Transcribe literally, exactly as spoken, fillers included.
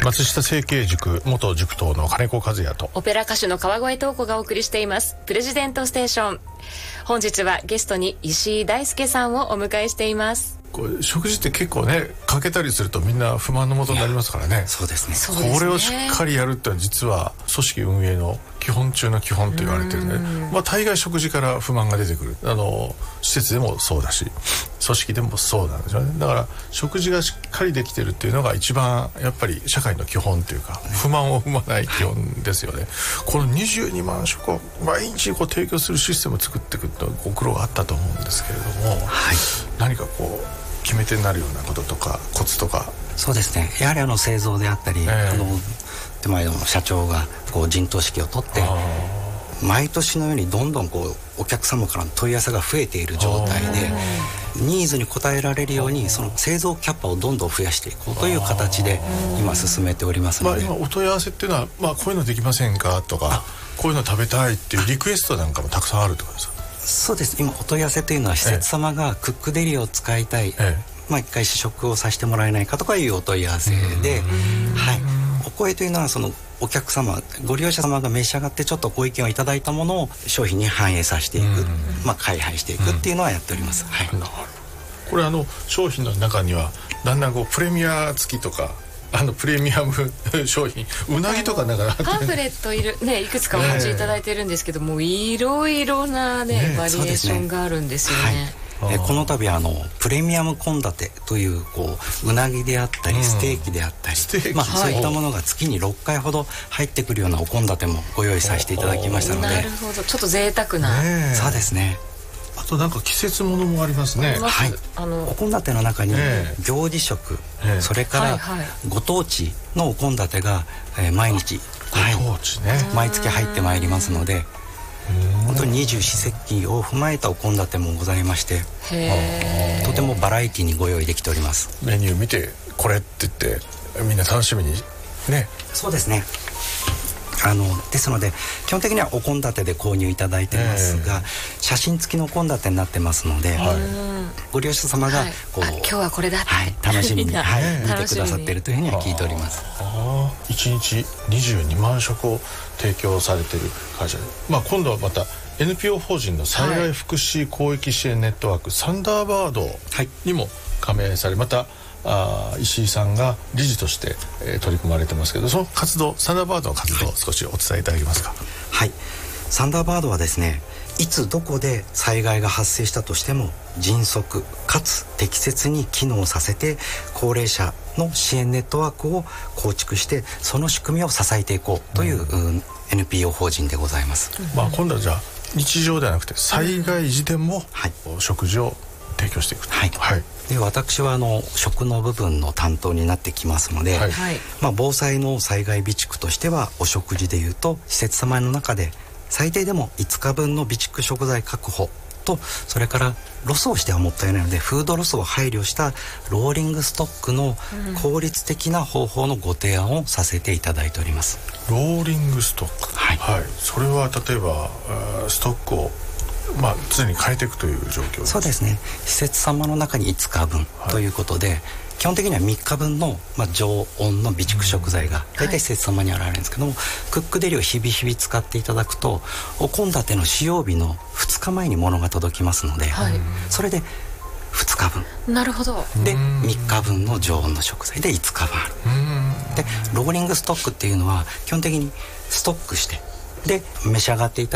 松下政経塾元塾頭の金子和也とオペラ歌手の川越東子がお送りしていますプレジデントステーション。本日はゲストに石井大輔さんをお迎えしています。 これ食事って結構ね欠けたりするとみんな不満のもとになりますからね。 そうですね。 これをしっかりやるってのは実は組織運営の基本中の基本と言われてるね。まあ大概食事から不満が出てくる。あの施設でもそうだし組織でもそうなんですよね。だから食事がしっかりできてるっていうのが一番やっぱり社会の基本というか不満を生まない基本ですよね。このにじゅうにまん食を毎日こう提供するシステムを作っていくとご苦労があったと思うんですけれども、はい、何かこう決め手になるようなこととかコツとか。 そうですね。やはりあの製造であったり、えー、あの手前の社長がこう陣頭指揮を取って毎年のようにどんどんこうお客様からの問い合わせが増えている状態でニーズに応えられるようにその製造キャパをどんどん増やしていこうという形で今進めておりますので、 まあ、今お問い合わせっていうのは、まあ、こういうのできませんかとかこういうの食べたいっていうリクエストなんかもたくさんあるってことですか。 そうです。今お問い合わせというのは施設様がクックデリを使いたい、ええ、まあ一回試食をさせてもらえないかとかいうお問い合わせで、はい、お声というのはそのお客様ご利用者様が召し上がってちょっとご意見をいただいたものを商品に反映させていく、まあ開廃していくっていうのはやっております。はい、 これあの商品の中にはだんだんこうプレミア付きとかあのプレミアム商品うなぎとかなんかパンフレットいる、ね、いくつかお持ちいただいてるんですけども、いろいろな、ねね、バリエーションがあるんですよね。 えこの度あのプレミアム献立というこううなぎであったり、うん、ステーキであったり、まあ、そういったものが月にろっかいほど入ってくるようなお献立もご用意させていただきましたので。 なるほど。ちょっと贅沢な、 ね、そうですね。 あとなんか季節ものもありますね。 はい、あのお献立の中に行事食、えー、それからご当地のお献立が、えー、毎日、 ご当地ね、 はい、毎月入ってまいりますので本当に二十四節気を踏まえたお献立もございましてとてもバラエティにご用意できております。 メニュー見てこれって言ってみんな楽しみにね。 そうですね。あのですので基本的にはお献立で購入いただいてますが、えー、写真付きのお献立になってますので、はい、ご利用者様がこう、 はい、今日はこれだって、はい、 楽しみに、はい、見てくださっているというふうには聞いております。 いちにちにじゅうにまん食を提供されている会社で、まあ、今度はまた エヌピーオー 法人の災害福祉広域支援ネットワーク、はい、サンダーバードにも加盟され、またあ石井さんが理事として、えー、取り組まれてますけど、その活動サンダーバードの活動を少しお伝えいただけますか。 はい、サンダーバードはですね、いつどこで災害が発生したとしても迅速かつ適切に機能させて高齢者の支援ネットワークを構築してその仕組みを支えていこうという、うん、エヌピーオー 法人でございます。 まあ、今度はじゃあ日常ではなくて災害時でも、はい、食事を提供していく。 はい、はい、で私はあの食の部分の担当になってきますので、はい、まあ、防災の災害備蓄としてはお食事でいうと施設様の中で最低でもいつかぶんの備蓄食材確保と、それからロスをしてはもったいないのでフードロスを配慮したローリングストックの効率的な方法のご提案をさせていただいております。 ローリングストック、はい、はい、それは例えばストックをまあ、常に変えていくという状況です。 そうですね。施設様の中にいつかぶんということで、はい、基本的にはみっかぶんの、まあ、常温の備蓄食材が大体施設様にあられるんですけども、はい、クックデリを日々日々使っていただくとお献立の使用日のふつかまえに物が届きますので、はい、それでふつかぶん、 なるほど、 でみっかぶんの常温の食材でいつかぶんある。でローリングストックっていうのは基本的にストックしてで召し上がっていた